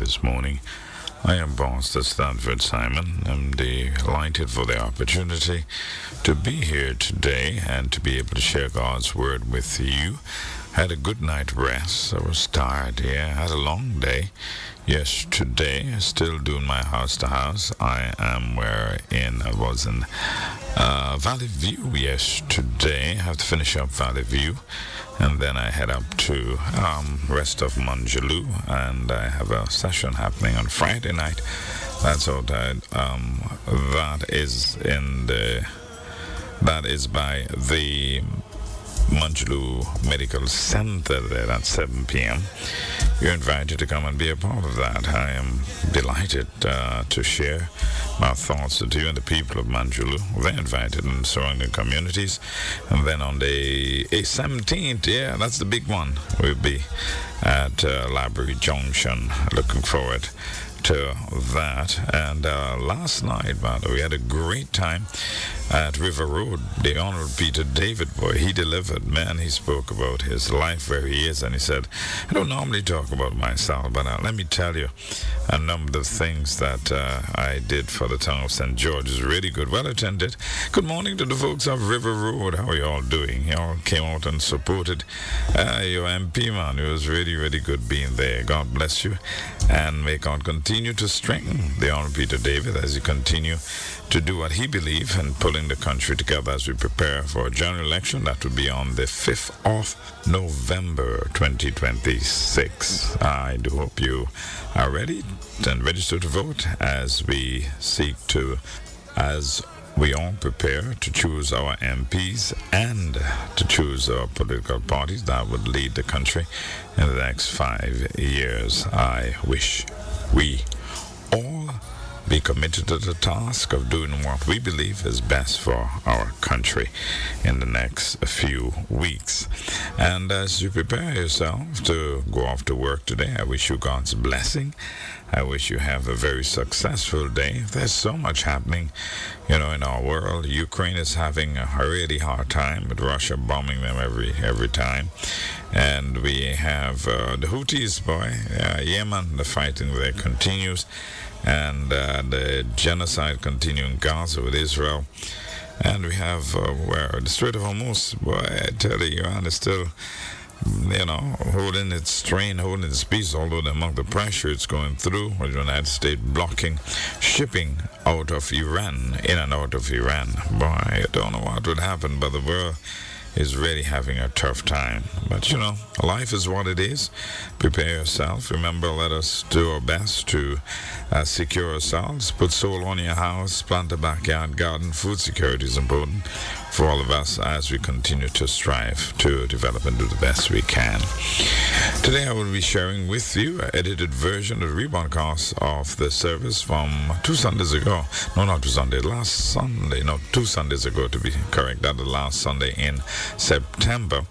this morning. I am Pastor Stanford Simon. I'm delighted for the opportunity to be here today and to be able to share God's Word with you. Had a good night rest. I was tired, had a long day yesterday. Still doing my house to house. I was in Valley View yesterday. I have to finish up Valley View. And then I head up to rest of Manjulu, and I have a session happening on Friday night. That's all that. That is by the Manjulu Medical Center there at 7 p.m. You're invited to come and be a part of that. I am delighted to share my thoughts with you and the people of Manjulu. They're invited in surrounding communities. And then on the 17th, that's the big one, we'll be at Library Junction. Looking forward to that. And last night, we had a great time at River Road. The Honorable Peter David, he delivered. Man, he spoke about his life, where he is, and he said, I don't normally talk about myself, but let me tell you, a number of things that I did for the town of St. George is really good. Well attended. Good morning to the folks of River Road. How are you all doing? You all came out and supported your MP, man. It was really, really good being there. God bless you, and may God continue to strengthen the Honorable Peter David as he continue to do what he believes and pulling the country together as we prepare for a general election that will be on the 5th of November 2026. I do hope you are ready and registered to vote as we all prepare to choose our MPs and to choose our political parties that would lead the country in the next 5 years. I wish we all be committed to the task of doing what we believe is best for our country in the next few weeks. And as you prepare yourself to go off to work today, I wish you God's blessing. I wish you have a very successful day. There's so much happening, in our world. Ukraine is having a really hard time with Russia bombing them every time. And we have the Houthis, Yemen, the fighting there continues. And the genocide continuing in Gaza with Israel. And we have the Strait of Hormuz, I tell you, Iran is still, holding its strain, holding its peace, although among the pressure it's going through, with the United States blocking shipping out of Iran, in and out of Iran. I don't know what would happen, but the world is really having a tough time. But life is what it is. Prepare yourself. Remember, let us do our best to secure ourselves. Put soil on your house, plant a backyard garden. Food security is important for all of us as we continue to strive to develop and do the best we can. Today I will be sharing with you an edited version of the rebroadcast of the service from 2 Sundays ago. No, not 2 Sundays. Last Sunday. No, 2 Sundays ago to be correct. That was last Sunday in September.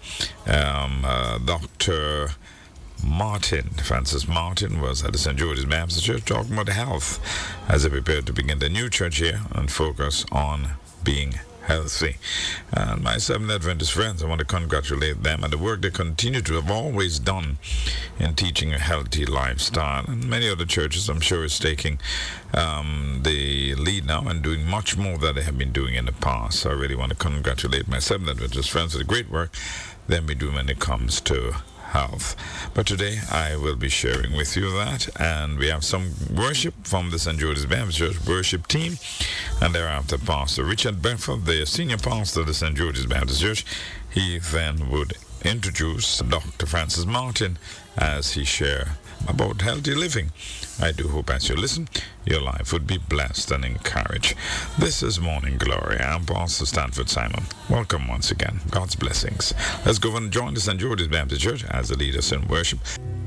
Dr. Francis Martin was at the St. George's Baptist Church talking about health as they prepared to begin the new church here and focus on being healthy. And my Seventh Adventist friends, I want to congratulate them and the work they continue to have always done in teaching a healthy lifestyle. And many other churches, I'm sure, is taking the lead now and doing much more than they have been doing in the past. So I really want to congratulate my Seventh Adventist friends for the great work they've been doing when it comes to health. But today I will be sharing with you that, and we have some worship from the St. George's Baptist Church worship team, and thereafter Pastor Richard Bedford, the senior pastor of the St. George's Baptist Church, he then would introduce Dr. Francis Martin as he share about healthy living. I do hope as you listen, your life would be blessed and encouraged. This is Morning Glory. I'm Pastor Stanford Simon. Welcome once again. God's blessings. Let's go and join the St. George's Baptist Church as they lead us in worship.